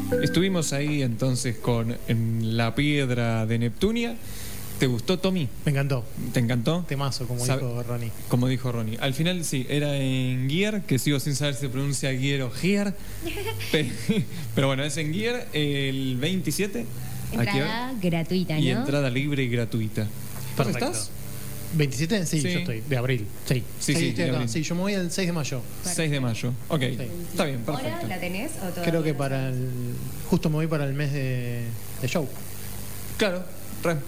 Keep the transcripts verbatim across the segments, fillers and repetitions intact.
Estuvimos ahí entonces con en la piedra de Neptunia. ¿Te gustó, Tommy? Me encantó. ¿Te encantó? Temazo, como Sabe- dijo Ronnie. Como dijo Ronnie. Al final sí, era en Gear, que sigo sin saber si se pronuncia Gear o Gear. Pe- Pero bueno, es en Gear el veintisiete. ¿A qué hora? Entrada gratuita, ¿no? Y entrada libre y gratuita. ¿Vos Perfecto. estás? ¿veintisiete? Sí, Sí. yo estoy. De abril. Sí, Sí, sí, estoy de acá. abril. Sí, yo me voy el seis de mayo. seis de mayo. Ok, está bien, ¿Hora perfecto. la tenés o todavía Creo que no para sabes? el. Justo me voy para el mes de, de show. Claro, re.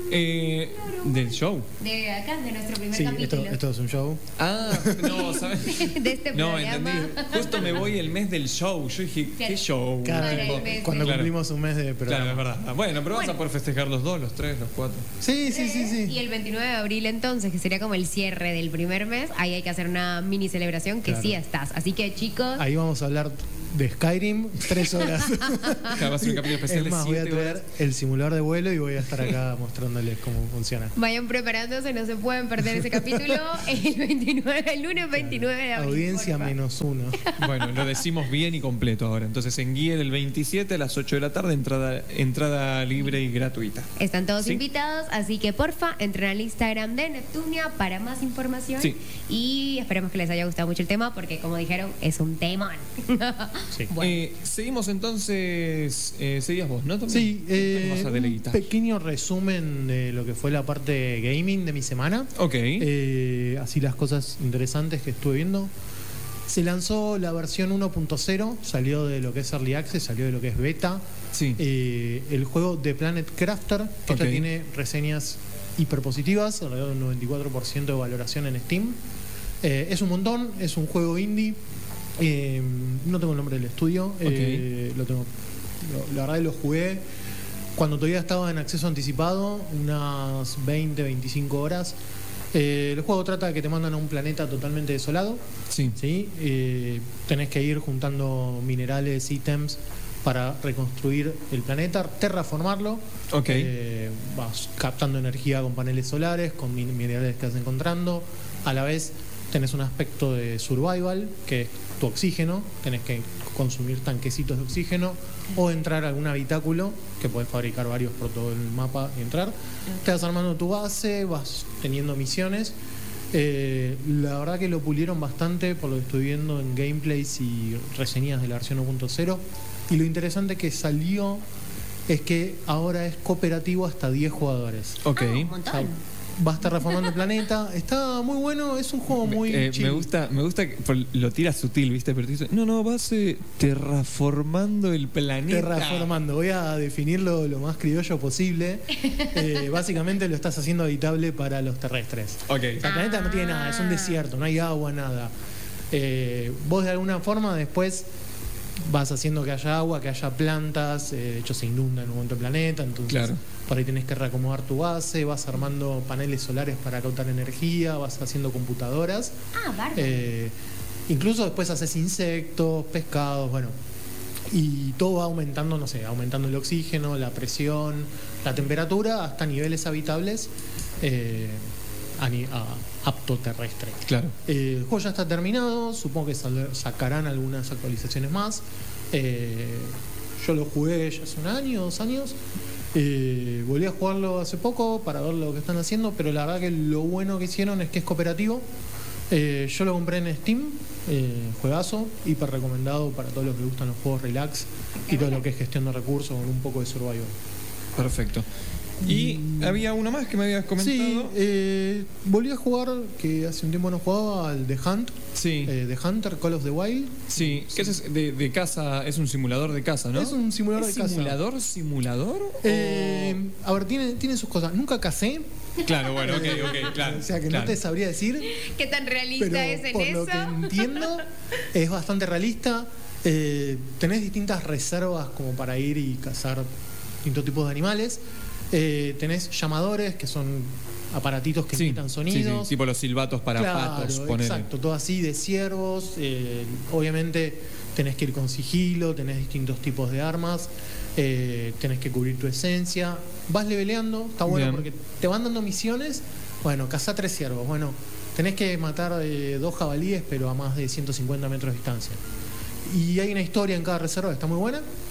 Eh, del show. De acá, de nuestro primer Sí, esto, capítulo. esto es un show. Ah, no, ¿sabes? De este No, programa. entendí. Justo me voy el mes del show. Yo dije, ¿qué Claro. show? Cada- Para el Tipo, mes. cuando Claro. cumplimos un mes de programa. Claro, es verdad. Ah, Bueno, pero vas Bueno. a poder festejar los dos, los tres, los cuatro. Sí, sí, sí, sí. Y el veintinueve de abril entonces, que sería como el cierre del primer mes, ahí hay que hacer una mini celebración que Claro. sí estás. Así que chicos, Ahí vamos a hablar de Skyrim tres horas. Claro, va a ser un capítulo especial Es más, de voy a siete traer horas. el simulador de vuelo y voy a estar acá mostrándoles cómo funciona. vayan preparándose, no se pueden perder ese capítulo el veintinueve, el lunes veintinueve de abril. Audiencia porfa. menos uno. Bueno, lo decimos bien y completo ahora. Entonces, en Gear el veintisiete a las ocho de la tarde, entrada, entrada libre y gratuita. Están todos Sí. invitados, así que porfa, entren al Instagram de Neptunia para más información. Sí. Y esperemos que les haya gustado mucho el tema, porque como dijeron, es un temón. Sí. Bueno. Eh, seguimos entonces. Eh, seguías vos, ¿no? Tommy? Sí, ¿Qué eh, nos vas a un deleitar? pequeño resumen de lo que fue la parte gaming de mi semana. Ok. Eh, así las cosas interesantes que estuve viendo. Se lanzó la versión uno punto cero, salió de lo que es Early Access, salió de lo que es Beta. Sí. Eh, el juego The Planet Crafter, que Ok. ya tiene reseñas hiperpositivas, alrededor del noventa y cuatro por ciento de valoración en Steam. Eh, es un montón, es un juego indie. Eh, no tengo el nombre del estudio, eh, lo tengo, lo- la verdad que lo jugué cuando todavía estaba en acceso anticipado, unas veinte, veinticinco horas. Eh, el juego trata de que te mandan a un planeta totalmente desolado. Sí. ¿Sí? Eh, tenés que ir juntando minerales, ítems para reconstruir el planeta, terraformarlo. Ok. Eh, vas captando energía con paneles solares, con min- minerales que vas encontrando. A la vez tenés un aspecto de survival, que es tu oxígeno. Tenés que consumir tanquecitos de oxígeno o entrar a algún habitáculo, que podés fabricar varios por todo el mapa y entrar. Te vas armando tu base, vas teniendo misiones. Eh, la verdad que lo pulieron bastante por lo que estoy viendo en gameplays y reseñas de la versión uno punto cero. Y lo interesante que salió es que ahora es cooperativo hasta diez jugadores. Ok. Ah, un O sea, montón. va a estar reformando el planeta. Está muy bueno, es un juego muy Eh, chill. me gusta, me gusta que por- lo tira sutil, ¿viste? Pero te dice, no, no, vas eh, terraformando el planeta. Terraformando, voy a definirlo lo más criollo posible. Eh, básicamente lo estás haciendo habitable para los terrestres. Ok. O sea, el planeta no tiene nada, es un desierto, no hay agua, nada. Eh, vos de alguna forma después vas haciendo que haya agua, que haya plantas, eh, de hecho se inunda en un momento el planeta, entonces Claro. por ahí tenés que reacomodar tu base, vas armando paneles solares para captar energía, vas haciendo computadoras. Ah, bárbaro. Eh, incluso después haces insectos, pescados, bueno. Y todo va aumentando, no sé, aumentando el oxígeno, la presión, la temperatura hasta niveles habitables eh, a, ni- a apto terrestre. Claro. Eh, el juego ya está terminado, supongo que sal- sacarán algunas actualizaciones más. Eh, yo lo jugué ya hace un año, dos años. Eh, volví a jugarlo hace poco para ver lo que están haciendo, pero la verdad que lo bueno que hicieron es que es cooperativo. Eh, yo lo compré en Steam, eh, juegazo, hiper recomendado para todos los que gustan los juegos relax y todo lo que es gestión de recursos con un poco de survival. Perfecto. Y había uno más que me habías comentado. Sí, eh, volví a jugar, que hace un tiempo no jugaba, al The Hunt, Sí. eh, The Hunter, Call of the Wild. Sí, que ese es de, de casa, es un simulador de casa, ¿no? Es un simulador ¿Es de casa. simulador, simulador? o- Eh, a ver, tiene, tiene sus cosas. Nunca casé, Claro, bueno, ok, ok, claro. o sea que claro. no te sabría decir, ¿Qué tan realista pero es en por eso? lo que entiendo es bastante realista. Eh, tenés distintas reservas como para ir y cazar distintos tipos de animales. Eh, tenés llamadores, que son aparatitos que Sí, emitan sí, sonidos. sí, tipo los silbatos para Claro, patos, ponele. exacto, todo así de ciervos. eh, obviamente tenés que ir con sigilo, tenés distintos tipos de armas, eh, tenés que cubrir tu esencia. Vas leveleando, está bueno Bien. porque te van dando misiones. Bueno, cazá tres ciervos. Bueno, tenés que matar eh, dos jabalíes, pero a más de ciento cincuenta metros de distancia. Y hay una historia en cada reserva que está muy buena.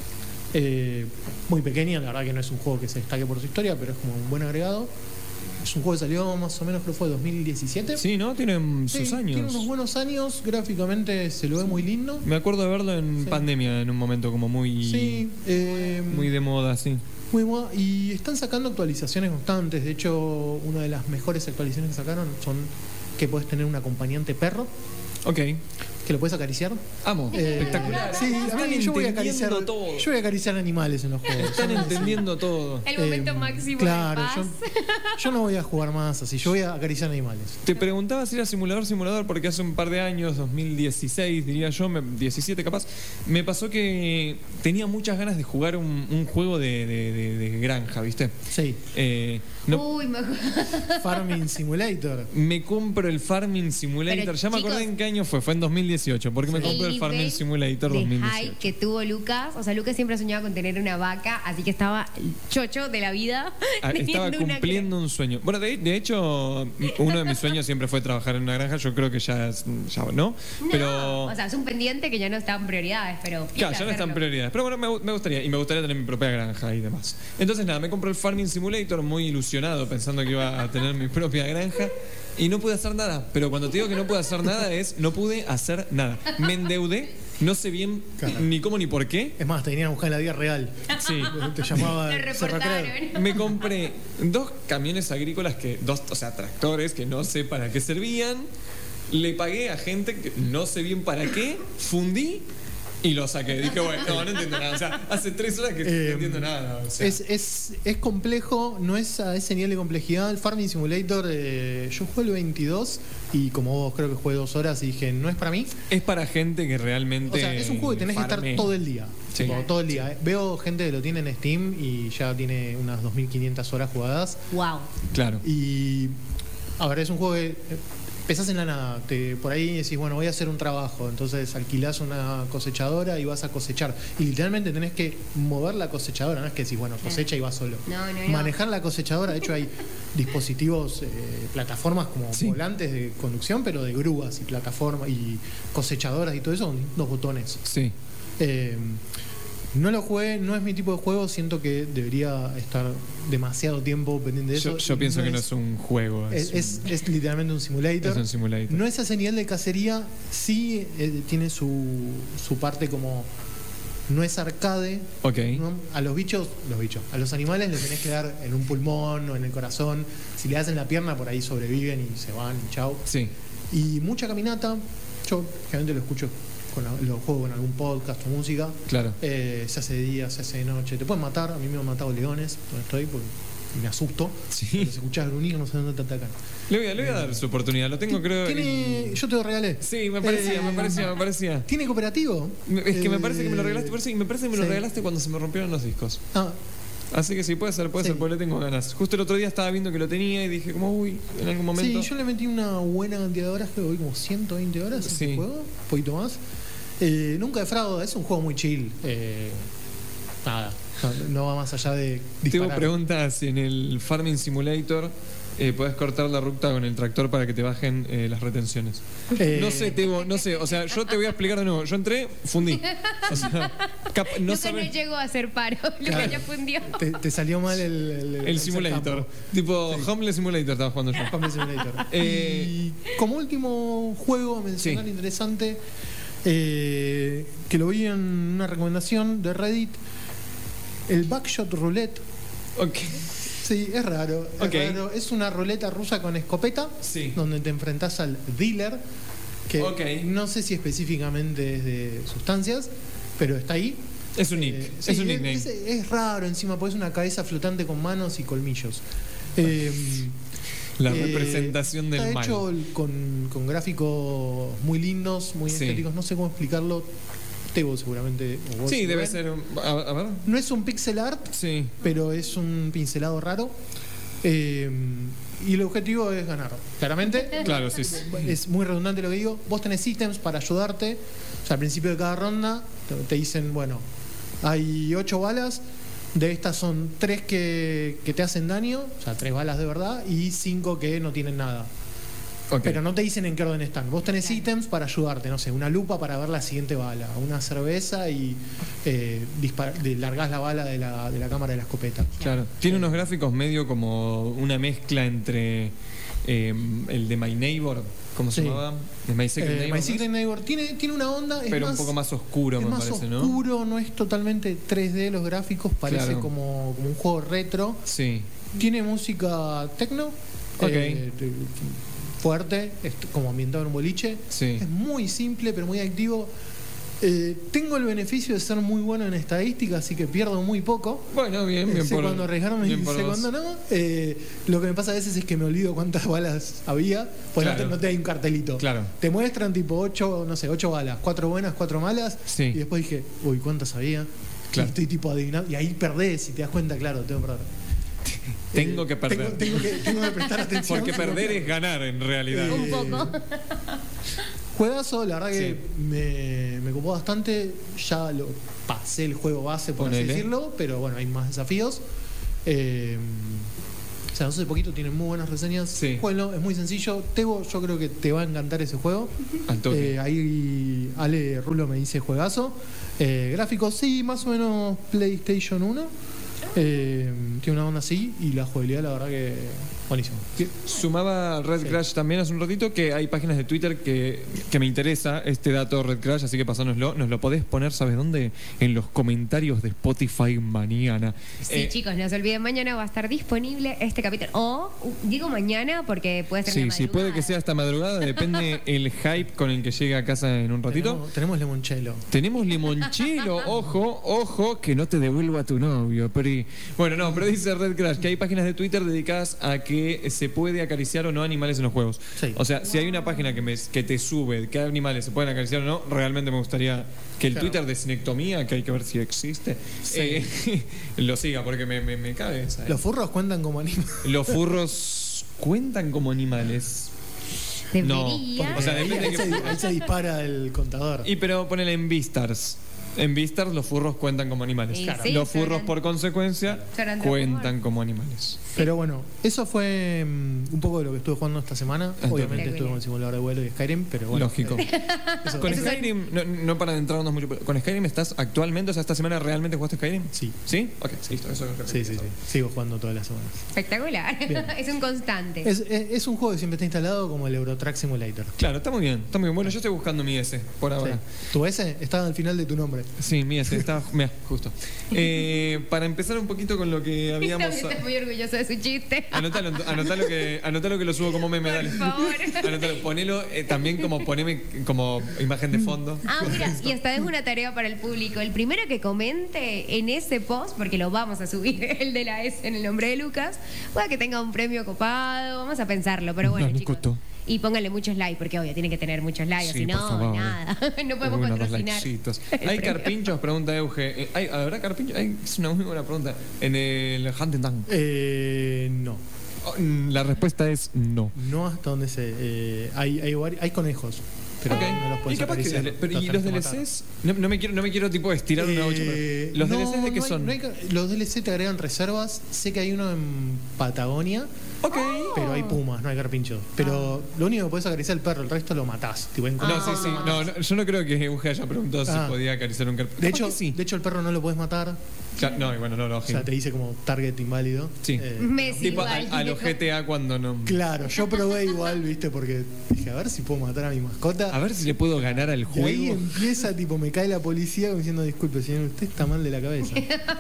Eh, muy pequeña, la verdad que no es un juego que se destaque por su historia, pero es como un buen agregado. Es un juego que salió más o menos, creo que fue dos mil diecisiete. Sí, ¿no? Tiene sus Sí, años. Tiene unos buenos años, gráficamente se lo ve muy lindo. Me acuerdo de verlo en Sí. pandemia, en un momento como muy, Sí, eh, muy de moda, sí. muy buena. Y están sacando actualizaciones constantes. De hecho, una de las mejores actualizaciones que sacaron son que puedes tener un acompañante perro Ok. que lo puedes acariciar. Amo. Eh, Espectacular. Sí, a Están mí yo voy a acariciar entendiendo todo. Yo voy a acariciar animales en los juegos. Están entendiendo todo. El momento Eh, máximo claro, de paz. yo, yo no voy a jugar más así, yo voy a acariciar animales. Te preguntaba si era simulador, simulador, porque hace un par de años, dos mil dieciséis diría yo, me- diecisiete capaz, me pasó que tenía muchas ganas de jugar un, un juego de, de- de- de granja, ¿viste? Sí, Eh, no, Uy, me acuerdo. Farming Simulator. me compro el Farming Simulator, Pero, ya me acordé chicos, en qué año fue, fue en dos mil dieciocho, porque me El compré el Farming nivel Simulator de dos mil hype dieciocho. que tuvo Lucas, o sea, Lucas siempre soñaba con tener una vaca, así que estaba chocho de la vida. Ah, estaba teniendo una cumpliendo un sueño. Bueno, de, de hecho, uno de mis sueños siempre fue trabajar en una granja. Yo creo que ya, es- ya no. No, Pero. o sea, es un pendiente que ya no está en prioridades, pero. Claro, ya no están hacerlo. prioridades. Pero bueno, me, gu- me gustaría. Y me gustaría tener mi propia granja y demás. Entonces, nada, me compré el Farming Simulator muy ilusionado, pensando que iba a tener mi propia granja. Y no pude hacer nada. Pero cuando te digo que no pude hacer nada, es no pude hacer nada. Me endeudé, no sé bien Claro. ni cómo ni por qué. Es más, te venían a buscar en la vida real. Sí. Te llamaba Lo Cerro Creo. reportaron. Me compré dos camiones agrícolas que, dos, o sea, tractores que no sé para qué servían. Le pagué a gente que no sé bien para qué, fundí y lo saqué. Dije, bueno, no, no entiendo nada. O sea, hace tres horas que Eh, no entiendo nada. O sea, Es, es, es complejo, no es a ese nivel de complejidad. El Farming Simulator, eh, yo jugué el veintidós y como vos creo que jugué dos horas y dije, no es para mí. es para gente que realmente. O sea, es un juego que tenés que farmea. estar todo el día. Sí. Tipo, todo el día. Veo gente que lo tiene en Steam y ya tiene unas dos mil quinientas horas jugadas. Wow. Claro. Y a ver, es un juego que eh, empezás en la nada. Te, por ahí decís, bueno, voy a hacer un trabajo. Entonces alquilás una cosechadora y vas a cosechar. Y literalmente tenés que mover la cosechadora. No es que decís, bueno, cosecha y vas solo. No, no, no. Manejar la cosechadora. De hecho, hay dispositivos, eh, plataformas como Sí. volantes de conducción, pero de grúas y plataformas y cosechadoras y todo eso con dos botones. Sí. Eh, no lo jugué, no es mi tipo de juego, siento que debería estar demasiado tiempo pendiente de eso. Yo, yo y pienso que no es un juego. es, es, es literalmente un simulator. Es un simulator. No es a ese nivel de cacería, sí eh, tiene su, su parte como. No es arcade. Ok. ¿no? A los bichos, los bichos, a los animales les tenés que dar en un pulmón o en el corazón. Si le das en la pierna, por ahí sobreviven y se van y chau. Sí. Y mucha caminata. Yo generalmente lo escucho, con la- lo juego con algún podcast o música. Claro. Eh, se hace de día, se hace de noche. Te pueden matar, a mí me han matado leones donde estoy porque me asusto. Sí. Cuando se escuchás gruñir no sé dónde te atacan. Le voy, a, le voy a dar su oportunidad. Lo tengo, creo. Tiene, en- yo te lo regalé. Sí, me parecía, Eh, me parecía, me parecía. ¿Tiene cooperativo? Es que me parece que me lo Eh, regalaste por eso y me parece que me lo sí. regalaste cuando se me rompieron los discos. Ah, Así que sí, puede ser, puede Sí. ser, porque le tengo ganas. Justo el otro día estaba viendo que lo tenía y dije como, uy, en algún momento. sí, yo le metí una buena cantidad de horas, creo que voy como ciento veinte horas en Sí. este juego, un poquito más. Eh, nunca defrauda, es un juego muy chill. Eh, nada, no, no va más allá de Tengo disparar. preguntas en el Farming Simulator. Eh, ¿Podés cortar la ruta con el tractor para que te bajen eh, las retenciones? Eh, No sé, Tebo, no sé. O sea, yo te voy a explicar de nuevo. Yo entré, fundí. O sea, cap- no Lucas sabés. no llegó a hacer paro. Lucas Claro. ya fundió. Te, te salió mal el, el, El simulator. Tipo, Sí. Homeless Simulator estaba jugando yo. Farming Simulator. Eh, y como último juego a mencionar Sí. interesante, eh, que lo vi en una recomendación de Reddit, el Backshot Roulette. Ok. Sí, es raro, es Ok. raro. Es una ruleta rusa con escopeta, Sí. donde te enfrentás al dealer, que Ok. no sé si específicamente es de sustancias, pero está ahí. Es un nick. Eh, es sí, un nickname. es, es raro encima, porque es una cabeza flotante con manos y colmillos. Eh, La eh, representación del está mal. hecho con, con gráficos muy lindos, muy Sí. estéticos. No sé cómo explicarlo. Tebo seguramente. o vos, Sí, debe Rubén. ser. un- A, a ver. No es un pixel art, Sí. pero es un pincelado raro. Eh, y el objetivo es ganar. Claramente, Claro, sí. sí. es muy redundante lo que digo. Vos tenés ítems para ayudarte. O sea, al principio de cada ronda te, te dicen, bueno, hay ocho balas. De estas son tres que, que te hacen daño, o sea, tres balas de verdad, y cinco que no tienen nada. Ok. Pero no te dicen en qué orden están. Vos tenés ítems para ayudarte, no sé, una lupa para ver la siguiente bala, una cerveza y eh, dispar- de- largás la bala de la, de la cámara de la escopeta. Claro. Tiene unos gráficos medio como una mezcla entre eh, el de My Neighbor, ¿cómo se Sí. llamaba? De My Secret Eh, Neighbor. My ¿no? Secret Neighbor tiene, tiene una onda, es Pero más, un poco más oscuro, es me más parece, ¿no? oscuro, no es totalmente tres D los gráficos, parece Claro. como, como un juego retro. Sí. Tiene música techno, Ok. eh, te- fuerte, es como ambientado en un boliche. Sí. Es muy simple, pero muy activo. Eh, tengo el beneficio de ser muy bueno en estadística, así que pierdo muy poco. Bueno, bien, bien sé por cuando arriesgaron y bien por sé vos. cuando no. Eh, lo que me pasa a veces es que me olvido cuántas balas había, pues no, Claro. te, no te hay un cartelito. Claro. Te muestran tipo ocho, no sé, ocho balas, cuatro buenas, cuatro malas. Sí. Y después dije, uy, ¿cuántas había? Claro. Y estoy tipo adivinando. Y ahí perdés y te das cuenta, claro, tengo que perder. Tengo Eh, que perder. Tengo, tengo que, tengo que prestar atención. Porque si no perder pierdo. es ganar en realidad. Un poco. Juegazo, la verdad que Sí. me, me ocupó bastante. Ya lo pasé el juego base, por Ponele. así decirlo, pero bueno, hay más desafíos. Eh, o sea, hace poquito tiene muy buenas reseñas. Sí. Bueno, es muy sencillo. Tebo, yo creo que te va a encantar ese juego. Al toque. Eh, ahí Ale Rulo me dice juegazo. Eh, gráficos, sí, más o menos PlayStation uno. Eh, tiene una onda así y la jugabilidad, la verdad que buenísimo. Sumaba Red Sí. Crash también hace un ratito que hay páginas de Twitter que, que me interesa este dato Red Crash, así que pasánoslo. Nos lo podés poner, ¿sabes dónde? En los comentarios de Spotify mañana. Sí, Eh, chicos, no se olviden, mañana va a estar disponible este capítulo. O, uh, digo mañana porque puede ser Sí, una sí, puede que sea hasta madrugada, depende el hype con el que llegue a casa en un ratito. Tenemos, tenemos limonchelo. Tenemos limonchelo, ojo, ojo, que no te devuelva tu novio. Pero, bueno, no, pero dice Red Crash que hay páginas de Twitter dedicadas a que se puede acariciar o no animales en los juegos. Sí. O sea, si hay una página que, me, que te sube qué animales se pueden acariciar o no, realmente me gustaría que el Claro. Twitter de Cinectomía, que hay que ver si existe, Sí. eh, lo siga, porque me, me, me cabe esa. eh. Los furros cuentan como animales. Los furros cuentan como animales. Debería. O sea, depende de ahí, qué se, furro. ahí se dispara el contador. Y pero ponele en Beastars. En Beastars los furros cuentan como animales. Y Claro. sí, Los furros son- por consecuencia son cuentan antropomorfos. como animales. Pero bueno, eso fue mm, un poco de lo que estuve jugando esta semana. Entonces. Obviamente estuve con el simulador de vuelo y Skyrim, pero bueno. Lógico. eh, eso- Con Eso Skyrim, no, no para adentrarnos mucho, pero con Skyrim estás actualmente, o sea, esta semana realmente jugaste Skyrim. Sí. ¿Sí? Ok, sí, listo, eso es lo que Sí, sí, sí. quería Sigo jugando todas las semanas. Espectacular. Bien. Es un constante. Es, es- es un juego que siempre está instalado como el Eurotrack Simulator. saber. Claro, está muy bien, está muy bien. Bueno, yo estoy buscando mi S por ahora. Sí. Tu S está al final de tu nombre. Sí, mi S, está mira, justo. Eh, para empezar un poquito con lo que habíamos. También está muy orgulloso de su chiste. Anotalo, anotalo que, anotalo que lo subo como meme, Por dale. favor. Anotalo, ponelo eh, también como poneme como imagen de fondo. Ah, mira, y esta es una tarea para el público. El primero que comente en ese post, porque lo vamos a subir, el de la S en el nombre de Lucas, pueda que tenga un premio copado, vamos a pensarlo, pero bueno, No, no chicos. costó. Y pónganle muchos likes, porque obvio, tiene que tener muchos likes, Sí, si por no, favor. nada. No podemos Unos patrocinar. likecitos. el ¿Hay premio. carpinchos? Pregunta Euge. Eh, ¿hay, ¿Habrá carpinchos? Ay, es una muy buena pregunta. En el Hunting Down. Eh, no. Oh, mm, La respuesta es no. No hasta donde se. eh, hay, hay, vari- hay conejos, pero Ok. no los Y puedes capaz que acariciar, dele- pero, los ¿y tenés los que matar. D L Cs? No, no me quiero, no me quiero tipo estirar una ocho. Eh, Pero ¿los no, D L Cs de qué no hay- son? no hay ca- los D L C te agregan reservas. Sé que hay uno en Patagonia, Ok. pero hay pumas, no hay carpinchos. Pero lo único que puedes acariciar es el perro, el resto lo matás. Tipo, en No, sí, sí. No, no, yo no creo que Euge haya preguntado Ah. si podía acariciar un carpincho. de, Capaz hecho, que sí. de hecho, el perro no lo puedes matar. Ya, no, y bueno, no, O lógico. sea, te dice como target inválido. Sí. Eh, Me es Tipo a, igual. a los G T A cuando no. claro, yo probé igual, viste, porque dije, a ver si puedo matar a mi mascota. A ver si le puedo ganar al Y ahí juego. empieza, tipo, me cae la policía como diciendo, disculpe, señor, usted está mal de la cabeza.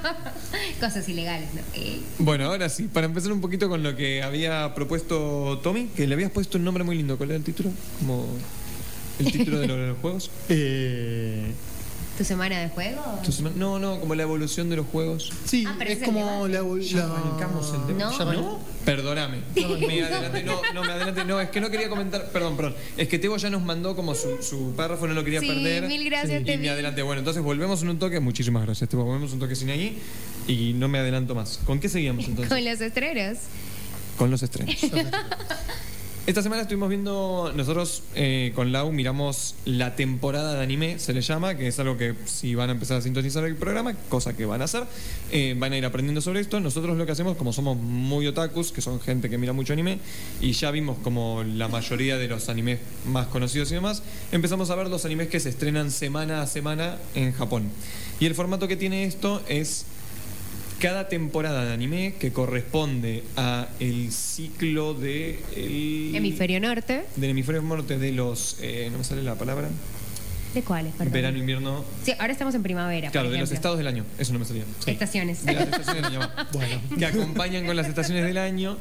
Cosas ilegales, ¿no? Eh, Bueno, ahora sí, para empezar un poquito con lo que había propuesto Tommy, que le habías puesto un nombre muy lindo. ¿Cuál era el título? Como el título de los, de los juegos. Eh, ¿Tu semana de juego? Tu sema- No, no, como la evolución de los juegos. sí, Ah, pero es es el como la, debate. Ya la- arrancamos el tema. No. Ya arran- ¿No? Perdóname. Me adelanté, no, no, me adelanté. No, es que no quería comentar. Perdón, perdón. Es que Tebo ya nos mandó como su, su párrafo, no lo quería Sí, perder. mil gracias, Y Tevi. me adelanté. Bueno, entonces volvemos en un toque. Muchísimas gracias, Tebo. Volvemos un toque sin allí. Y no me adelanto más. ¿Con qué seguíamos entonces? Con los estreros. Con los estrenos. Esta semana estuvimos viendo, nosotros eh, con Lau miramos la temporada de anime, se le llama, que es algo que si van a empezar a sintonizar el programa, cosa que van a hacer, eh, van a ir aprendiendo sobre esto. Nosotros lo que hacemos, como somos muy otakus, que son gente que mira mucho anime, y ya vimos como la mayoría de los animes más conocidos y demás, empezamos a ver los animes que se estrenan semana a semana en Japón. Y el formato que tiene esto es cada temporada de anime que corresponde a el ciclo de el, Hemisferio norte. del hemisferio norte de los eh, no me sale la palabra, ¿De cuáles? Perdón. verano, invierno, Sí, ahora estamos en primavera. claro, por de los ejemplo. estados del año, eso no me salía. Estaciones. De las estaciones del año, va. Bueno. Que acompañan con las estaciones del año.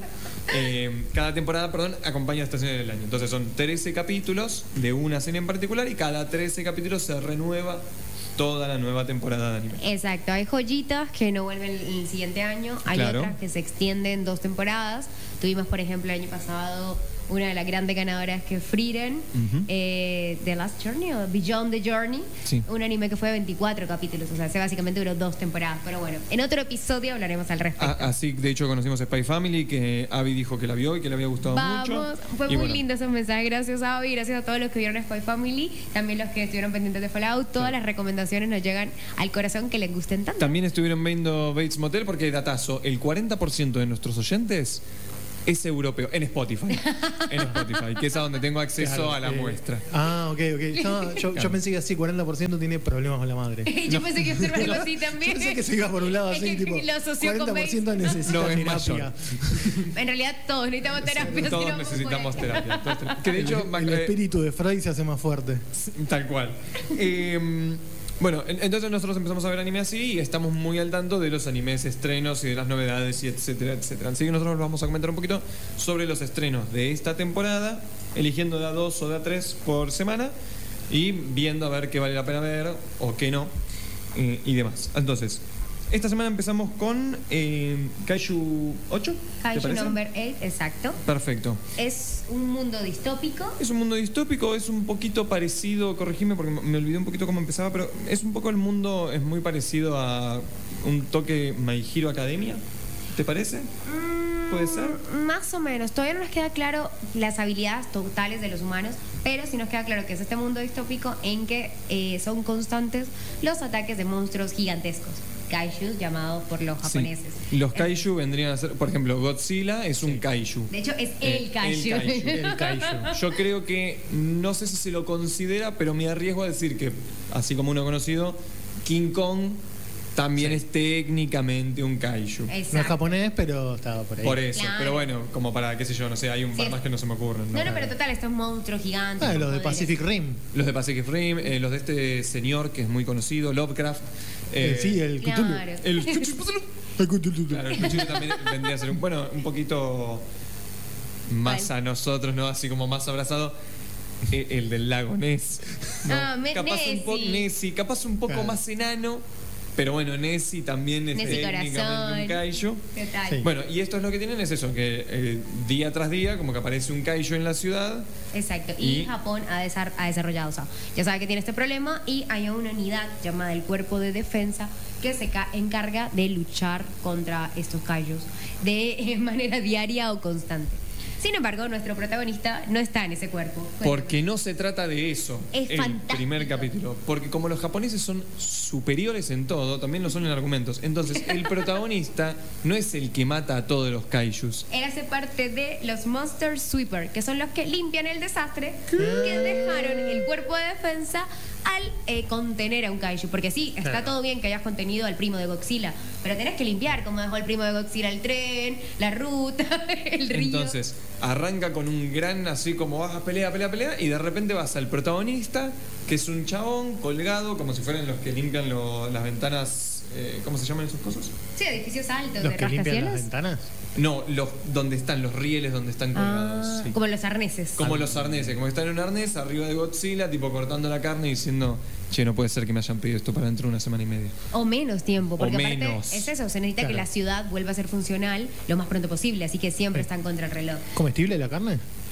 Eh, cada temporada, perdón, acompaña las estaciones del año. Entonces son trece capítulos de una serie en particular y cada trece capítulos se renueva toda la nueva temporada de anime. Exacto, hay joyitas que no vuelven el siguiente año, hay Claro. otras que se extienden dos temporadas. Tuvimos, por ejemplo, el año pasado una de las grandes ganadoras que es Frieren, Ujú. eh, The Last Journey o Beyond the Journey, Sí. un anime que fue de veinticuatro capítulos, o sea, se básicamente duró dos temporadas. Pero bueno, en otro episodio hablaremos al respecto. Ah, así, de hecho, conocimos Spy Family, que Abby dijo que la vio y que le había gustado Vamos, mucho. fue Y muy bueno, lindo ese mensaje. Gracias a Abby, gracias a todos los que vieron Spy Family, también los que estuvieron pendientes de Fallout. Todas Sí. las recomendaciones nos llegan al corazón que les gusten tanto. También estuvieron viendo Bates Motel porque, datazo, el cuarenta por ciento de nuestros oyentes es europeo, en Spotify. En Spotify, que es a donde tengo acceso Claro, a la eh, muestra. Ah, ok, ok. No, yo, yo pensé que así cuarenta por ciento tiene problemas con la madre. Yo pensé que iba a ser algo así Yo también. pensé que se iba por un lado Es así, que tipo, lo asoció con cuarenta por ciento Bates. necesita No, es terapia. mayor. En realidad todos necesitamos terapia. si Todos no, necesitamos por ahí. terapia. todos tenemos- Que de hecho, El, el eh, espíritu de Freud se hace más fuerte. tal cual. Eh, bueno, en- entonces nosotros empezamos a ver anime así y estamos muy al tanto de los animes estrenos y de las novedades y etcétera, etcétera. Así que nosotros vamos a comentar un poquito sobre los estrenos de esta temporada, eligiendo de a dos o de a tres por semana y viendo a ver qué vale la pena ver o qué no eh, y demás. Entonces, esta semana empezamos con eh, Kaiju ocho. ¿te Kaiju parece? number eight, exacto. Perfecto. Es un mundo distópico. Es un mundo distópico, es un poquito parecido, corregime porque me olvidé un poquito cómo empezaba, pero es un poco el mundo, es muy parecido a un toque My Hero Academia, ¿te parece? ¿Puede ser? Mm, Más o menos. Todavía no nos queda claro las habilidades totales de los humanos, pero sí nos queda claro que es este mundo distópico en que eh, son constantes los ataques de monstruos gigantescos, kaijus llamados por los japoneses. Sí. Los Eh, kaiju vendrían a ser, por ejemplo, Godzilla es un kaiju. De hecho, es Eh, el kaiju. el kaiju. El kaiju. Yo creo que, no sé si se lo considera, pero me arriesgo a decir que, así como uno conocido, King Kong también es técnicamente un kaiju. No es Exacto. japonés, pero estaba por ahí. Por eso, Claro. pero bueno, como para, qué sé yo, no sé, hay un par Sí. más que no se me ocurren. No, no, pero total, estos monstruos gigantes. Ah, con los de poderes. Pacific Rim. Los de Pacific Rim, eh, los de este señor que es muy conocido, Lovecraft. eh, Eh, sí, el Cthulhu. Claro. el- El Cthulhu. Claro, el Cthulhu también vendría a ser un, bueno, un poquito más ¿Cuál? a nosotros, ¿no? Así como más abrazado. eh, El del lago Ness. ¿no? Ah, me- capaz un poco Nessie. Nessie, capaz un poco Claro. más enano, pero bueno, Nessie también es Nessie técnicamente Corazón. un kaiju. ¿Qué tal? Sí. Bueno, y esto es lo que tienen, es eso, que eh, día tras día, como que aparece un kaiju en la ciudad. Exacto. Y, Y- Japón ha, desar- ha desarrollado, o sea, ya sabe que tiene este problema y hay una unidad llamada el Cuerpo de Defensa que se ca- encarga de luchar contra estos kaijus de eh, manera diaria o constante. Sin embargo, nuestro protagonista no está en ese cuerpo. Porque no se trata de eso. Es el fantástico. primer capítulo. Porque como los japoneses son superiores en todo, también lo son en argumentos. Entonces, el protagonista no es el que mata a todos los kaijus. Él hace parte de los Monster Sweeper, que son los que limpian el desastre que dejaron el Cuerpo de Defensa al eh, contener a un kaiju. Porque sí, está Claro. todo bien que hayas contenido al primo de Godzilla, pero tenés que limpiar, como dejó el primo de Godzilla, el tren, la ruta, el río. Entonces, arranca con un gran así como vas a pelea, pelea, pelea, y de repente vas al protagonista, que es un chabón colgado, como si fueran los que limpian lo- las ventanas. eh, ¿Cómo se llaman esos cosas? Sí, edificios altos Los de que limpian las rascacielos. ventanas. No, los donde están los rieles, donde están colgados. Ah, sí. como los arneses. Como los arneses, como que están en un arnés arriba de Godzilla, tipo cortando la carne y diciendo, che, no puede ser que me hayan pedido esto para dentro de una semana y media. O menos tiempo, porque O aparte menos. es eso, se necesita que Claro. la ciudad vuelva a ser funcional lo más pronto posible, así que siempre están contra el reloj. ¿Comestible la carne?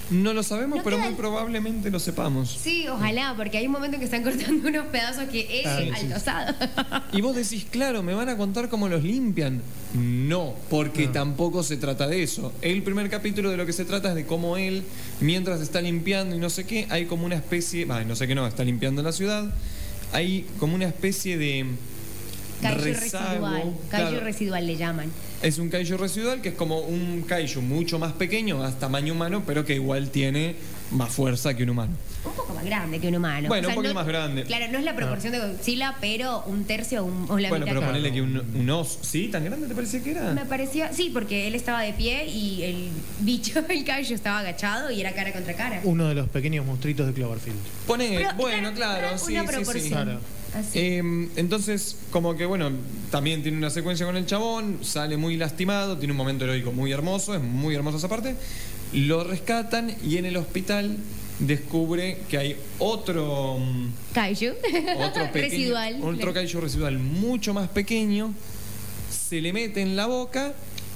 No lo sabemos, No pero queda muy el- probablemente lo sepamos. Sí, ojalá, porque hay un momento en que están cortando unos pedazos que es Ah, sí, alto sí. asado. Y vos decís, claro, me van a contar cómo los limpian. No, porque No. tampoco se trata de eso. El primer capítulo de lo que se trata es de cómo él, mientras está limpiando y no sé qué, hay como una especie, bah, no sé qué no, está limpiando la ciudad, hay como una especie de Kaiju rezago, residual. Kaiju claro. residual le llaman. Es un kaiju residual que es como un kaiju mucho más pequeño, más tamaño humano, pero que igual tiene más fuerza que un humano. Un poco más grande que un humano. Bueno, un poquito más grande. Claro, no es la proporción de Godzilla, pero un tercio o, un- o la Bueno, mitad. pero que- ponele que un, un oso, ¿sí? ¿Tan grande te parecía que era? Me parecía, sí, porque él estaba de pie y el bicho, el kaiju, estaba agachado y era cara contra cara. Uno de los pequeños monstruitos de Cloverfield. Pone, Pero, bueno, claro, una sí, sí, sí. proporción. Claro. Así. Eh, entonces, como que bueno, también tiene una secuencia con el chabón, sale muy lastimado, tiene un momento heroico muy hermoso, es muy hermoso esa parte. Lo rescatan y en el hospital descubre que hay otro, mm, Kaiju. otro pequeño, Residual. otro kaiju residual mucho más pequeño, se le mete en la boca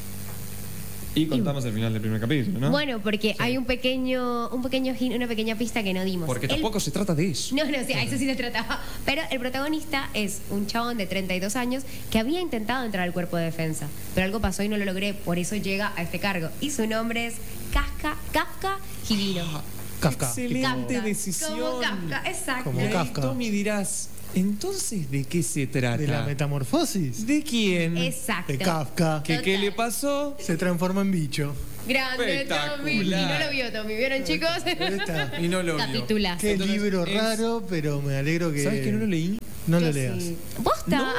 y contamos el final del primer capítulo, ¿no? Bueno, porque hay un pequeño, un pequeño hint, una pequeña pista que no dimos. Porque Él- tampoco se trata de eso. No, no, sí, a eso sí se trataba. Pero el protagonista es un chabón de treinta y dos años que había intentado entrar al cuerpo de defensa, pero algo pasó y no lo logré, por eso llega a este cargo. Y su nombre es Kafka, Kafka Higino. Kafka. Excelente Kafka, decisión. Como Kafka, exacto. Como Y ahí, Kafka. Tommy, dirás, entonces, ¿de qué se trata? De la metamorfosis ¿De quién? Exacto. de Kafka. ¿Que qué Total. le pasó? Se transforma en bicho. Grande Tommy. Y no Espectacular. lo vio Tommy, ¿vieron chicos? Ahí está. Y no lo vio. Capitulazo. Qué Entonces, libro es- raro, pero me alegro que. ¿Sabes que no lo leí? No lo Yo leas. sí. ¿Posta?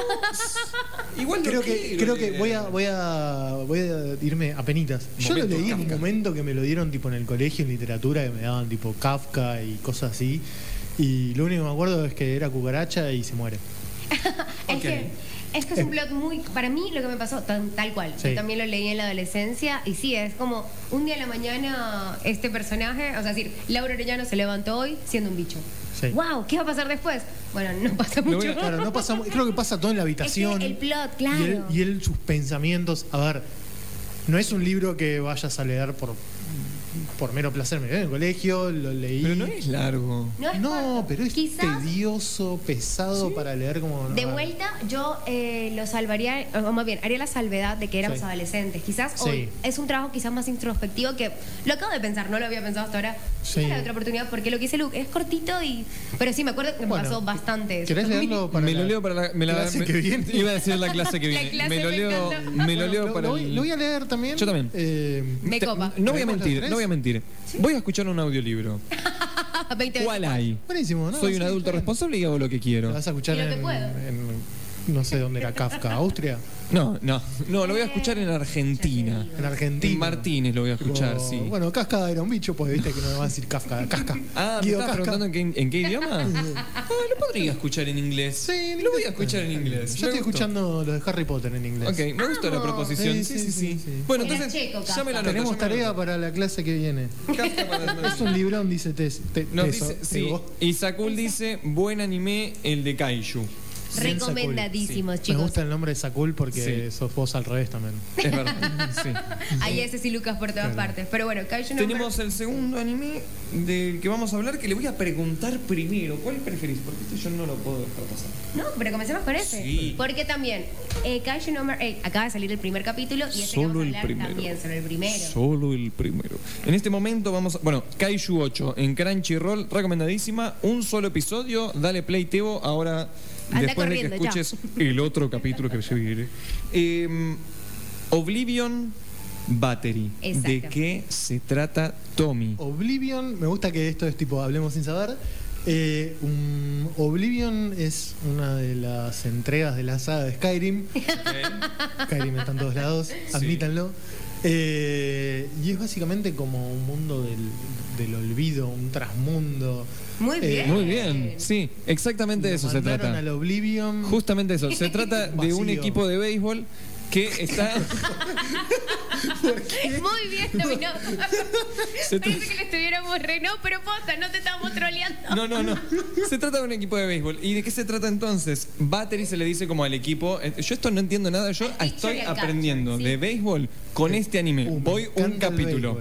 Igual Creo lo que, quiero creo que leer. voy a, voy a voy a irme a penitas. Yo lo Momento leí en un Kafka. momento que me lo dieron tipo en el colegio en literatura, que me daban tipo Kafka y cosas así. Y lo único que me acuerdo es que era cucaracha y se muere. Es Ok. que es que es un plot muy. Para mí, lo que me pasó, tan- tal cual. Sí. Yo también lo leí en la adolescencia. Y sí, es como un día a la mañana, este personaje, o sea, decir, Laura Orellano se levantó hoy siendo un bicho. Sí. ¡Wow! ¿Qué va a pasar después? Bueno, no pasa voy mucho. a- Claro, no pasa, mu- creo que pasa todo en la habitación. Es que el plot, Y claro. él, y él sus pensamientos. A ver, no es un libro que vayas a leer por, por mero placer. Me lo leí en el colegio, lo leí. Pero no es largo. No, es No, corto. pero es Quizás, tedioso, pesado para leer como. de a ver. vuelta, yo eh, lo salvaría, o más bien, haría la salvedad de que éramos Sí. adolescentes. Quizás Sí. hoy es un trabajo quizás más introspectivo que lo acabo de pensar, no lo había pensado hasta ahora. Sí. Sí. otra oportunidad porque lo que hice Luke es cortito y. Pero sí, me acuerdo que me Bueno, pasó bastante. eso. ¿Querés leerlo para me la lo leo para la, me la- clase me- que viene? Iba a decir la clase que La viene. clase me lo me leo, encanta. me lo Bueno, leo lo, para lo voy, el- lo voy a leer también. Yo también. Eh, Me Te- copa. No voy a ¿Leemos los mentir, tres? no voy a mentir. Voy a escuchar un audiolibro. veinte ¿Cuál hay? buenísimo, ¿no? Soy Sí, un adulto está bien. responsable y hago lo que Lo quiero. vas a escuchar Y no te en, puedo. en- no sé dónde era Kafka, Austria, No, no, no, lo voy a escuchar en Argentina. en Argentina. En Martínez lo voy a escuchar, O- sí. Bueno, Kafka era un bicho, pues viste que no me va a decir Kafka, Kafka. Ah, ¿me Guido estabas Kafka. preguntando en qué, en qué idioma? Ah, lo podría escuchar en inglés. Sí, en Lo voy inglés. a escuchar en inglés. Yo Me estoy gustó. escuchando lo de Harry Potter en inglés. Ok, me gustó la Vamos. proposición. Sí, sí, sí. Bueno, Era entonces, checo, ya me la Kafka. anoto, Tenemos ya me la tarea anoto. para la clase que viene. Kafka para- Es un librón, dice Tess. Te, Nos Teso, dice, sí, digo. y Sakul dice, buen anime el de Kaiju. Bien Recomendadísimos, Me chicos. gusta el nombre de Sakul porque Sí. sos vos al revés también. Es verdad, sí. Hay ese y Lucas por todas partes. Pero bueno, Kaiju number- Tenemos el segundo anime del que vamos a hablar, que le voy a preguntar primero. ¿Cuál preferís? Porque este yo no lo puedo dejar pasar. No, pero comencemos con ese. Sí. Porque también, eh, Kaiju number eight acaba de salir el primer capítulo y este que vamos a hablar también sobre el primero. Solo el primero. En este momento vamos a... Bueno, Kaiju ocho en Crunchyroll, recomendadísima. Un solo episodio. Dale play, Tebo. Ahora, Anda después de que corriendo, chao. escuches el otro capítulo que se viene. Eh, Oblivion Battery. Exacto. ¿De qué se trata, Tommy? Oblivion, me gusta que esto es tipo hablemos sin saber. Eh, un- Oblivion es una de las entregas de la saga de Skyrim. Skyrim está en todos lados, admítanlo. Eh, y es básicamente como un mundo del, del olvido, un trasmundo. Muy Eh, bien. Muy bien, sí, exactamente de Lo eso se mandaron trata. al Oblivion. Justamente eso. Se trata de un Vacío. equipo de béisbol que está. Muy bien, dominó. Se Parece tra- que le estuviéramos re. No, pero posta, no te estamos troleando. No, no, no. Se trata de un equipo de béisbol. ¿Y de qué se trata entonces? Battery se le dice como al equipo. eh, Yo esto no entiendo nada. Yo Al pitcher estoy y al aprendiendo catcher, de sí. béisbol con este anime. Uh, me Voy un encanta el capítulo. béisbol.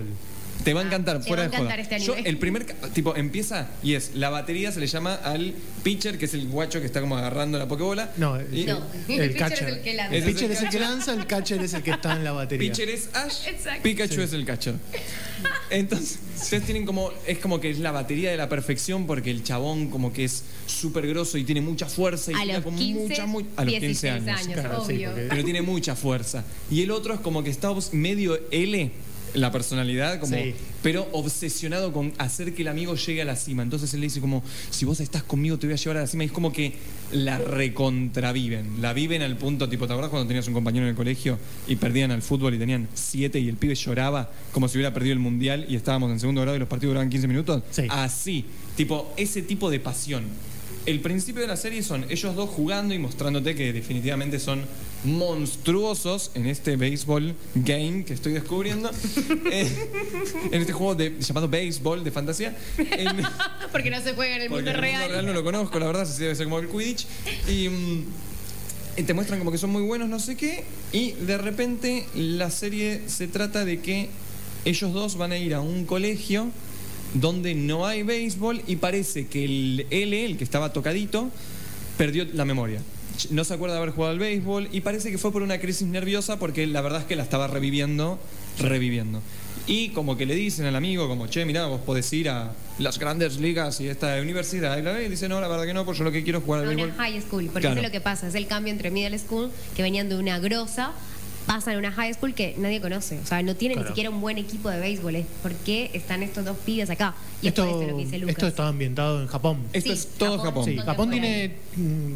Te va a Ah, encantar, te fuera va a de joda. encantar este Yo, anime. el primer, ca- tipo, empieza y es, la batería se le llama al pitcher, que es el guacho que está como agarrando la pokebola. No, Y- No, el el pitcher catcher. es el que lanza. El Ese es pitcher el es el que lanza, el catcher es el que está en la batería. Pitcher es Ash, Exacto. Pikachu Sí. es el catcher. Entonces, ustedes tienen como, es como que es la batería de la perfección porque el chabón como que es súper grosso y tiene mucha fuerza y A tira los con quince, mucha, muy, a los quince dieciséis años. años, Claro, sí, obvio. porque- Pero tiene mucha fuerza. Y el otro es como que está obs- medio L, la personalidad, como, Sí. pero obsesionado con hacer que el amigo llegue a la cima. Entonces él le dice como, si vos estás conmigo te voy a llevar a la cima. Y es como que la recontraviven. La viven al punto, tipo, ¿te acordás cuando tenías un compañero en el colegio y perdían al fútbol y tenían siete y el pibe lloraba como si hubiera perdido el mundial y estábamos en segundo grado y los partidos duraban quince minutos? Sí. Así, tipo, ese tipo de pasión. El principio de la serie son ellos dos jugando y mostrándote que definitivamente son monstruosos en este béisbol game que estoy descubriendo. Eh, en este juego de, llamado béisbol de fantasía. En- Porque no se juega en el porque mundo en el real. mundo real no lo conozco, la verdad, así debe ser como el Quidditch. Y, mm, y te muestran como que son muy buenos, no sé qué. Y de repente la serie se trata de que ellos dos van a ir a un colegio donde no hay béisbol y parece que el L, el que estaba tocadito, perdió la memoria. No se acuerda de haber jugado al béisbol y parece que fue por una crisis nerviosa porque la verdad es que la estaba reviviendo, reviviendo. Y como que le dicen al amigo, como, che, mirá, vos podés ir a las grandes ligas y esta universidad. Y la ve y dice, no, la verdad que no, pues yo lo que quiero es jugar al A una béisbol. high school, porque Claro. eso es lo que pasa, es el cambio entre middle school, que venían de una grosa, pasan a una high school que nadie conoce, o sea, no tiene Claro. ni siquiera un buen equipo de béisbol, es ¿por qué están estos dos pibes acá? Y es por Esto, esto lo que dice Lucas. esto está ambientado en Japón. Esto Sí, es todo Japón. Japón. Sí, Japón contemporáneo. tiene mm,